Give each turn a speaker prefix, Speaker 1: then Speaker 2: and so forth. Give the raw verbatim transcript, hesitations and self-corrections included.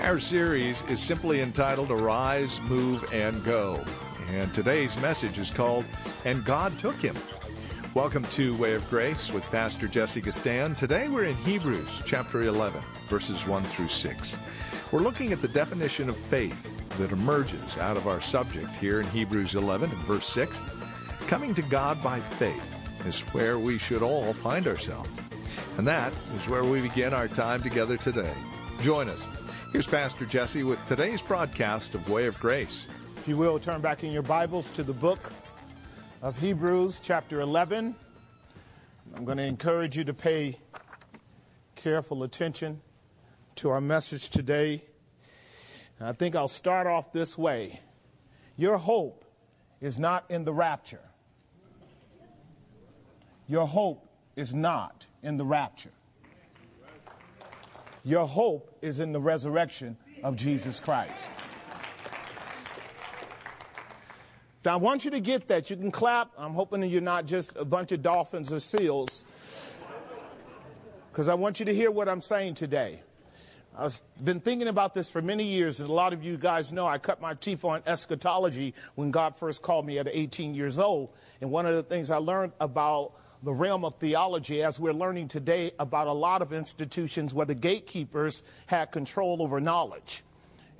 Speaker 1: Our series is simply entitled Arise, Move, and Go. And today's message is called, And God Took Him. Welcome to Way of Grace with Pastor Jesse Gastan. Today we're in Hebrews chapter eleven, verses one through six. We're looking at the definition of faith that emerges out of our subject here in Hebrews eleven and verse six. Coming to God by faith is where we should all find ourselves. And that is where we begin our time together today. Join us. Here's Pastor Jesse with today's broadcast of Way of Grace.
Speaker 2: If you will, turn back in your Bibles to the book of Hebrews, chapter eleven. I'm going to encourage you to pay careful attention to our message today. And I think I'll start off this way. Your hope is not in the rapture. Your hope is not in the rapture. Your hope is in the resurrection of Jesus Christ. Now, I want you to get that. You can clap. I'm hoping that you're not just a bunch of dolphins or seals, because I want you to hear what I'm saying today. I've been thinking about this for many years, and a lot of you guys know I cut my teeth on eschatology when God first called me at eighteen years old. And one of the things I learned about the realm of theology, as we're learning today about a lot of institutions where the gatekeepers had control over knowledge.